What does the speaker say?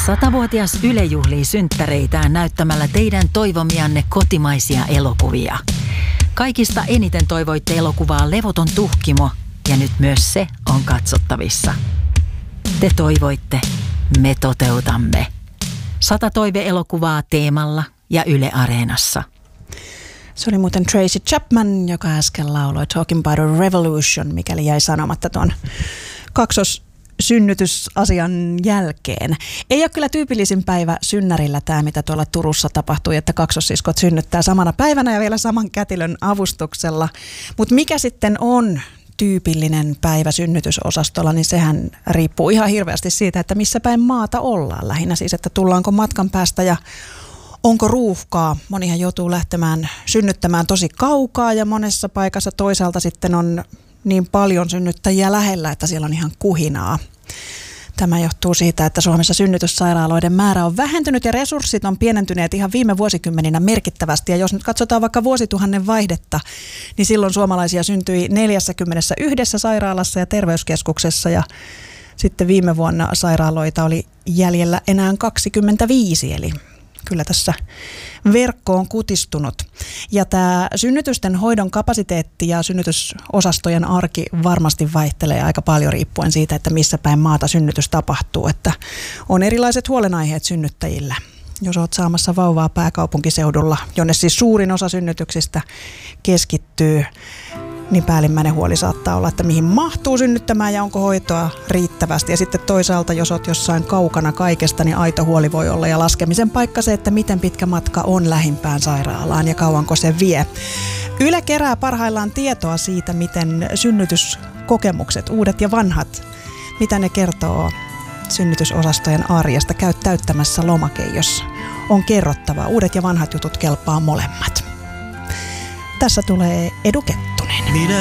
100-vuotias Yle juhlii synttäreitään näyttämällä teidän toivomianne kotimaisia elokuvia. Kaikista eniten toivoitte elokuvaa Levoton tuhkimo, ja nyt myös se on katsottavissa. Te toivoitte, me toteutamme. 100 toive-elokuvaa Teemalla ja Yle Areenassa. Se oli muuten Tracy Chapman, joka äsken lauloi Talking About a Revolution, mikäli jäi sanomatta tuon synnytysasian jälkeen. Ei ole kyllä tyypillisin päivä synnärillä tämä, mitä tuolla Turussa tapahtui, että kaksossiskot synnyttää samana päivänä ja vielä saman kätilön avustuksella. Mutta mikä sitten on tyypillinen päivä synnytysosastolla, niin sehän riippuu ihan hirveästi siitä, että missä päin maata ollaan. Lähinnä siis, että tullaanko matkan päästä ja onko ruuhkaa. Monihan joutuu lähtemään synnyttämään tosi kaukaa ja monessa paikassa toisaalta sitten on niin paljon synnyttäjiä lähellä, että siellä on ihan kuhinaa. Tämä johtuu siitä, että Suomessa synnytyssairaaloiden määrä on vähentynyt ja resurssit on pienentyneet ihan viime vuosikymmeninä merkittävästi. Ja jos nyt katsotaan vaikka vuosituhannen vaihdetta, niin silloin suomalaisia syntyi 41 sairaalassa ja terveyskeskuksessa ja sitten viime vuonna sairaaloita oli jäljellä enää 25, eli kyllä tässä verkko on kutistunut. Ja tämä synnytysten hoidon kapasiteetti ja synnytysosastojen arki varmasti vaihtelee aika paljon riippuen siitä, että missä päin maata synnytys tapahtuu. Että on erilaiset huolenaiheet synnyttäjillä. Jos olet saamassa vauvaa pääkaupunkiseudulla, jonne siis suurin osa synnytyksistä keskittyy, niin päällimmäinen huoli saattaa olla, että mihin mahtuu synnyttämään ja onko hoitoa riittävästi. Ja sitten toisaalta, jos olet jossain kaukana kaikesta, niin aito huoli voi olla. Ja laskemisen paikka se, että miten pitkä matka on lähimpään sairaalaan ja kauanko se vie. Yle kerää parhaillaan tietoa siitä, miten synnytyskokemukset, uudet ja vanhat, mitä ne kertoo synnytysosastojen arjesta. Käy täyttämässä lomake, jos on kerrottavaa. Uudet ja vanhat jutut kelpaa molemmat. Tässä tulee Edu Kettunen.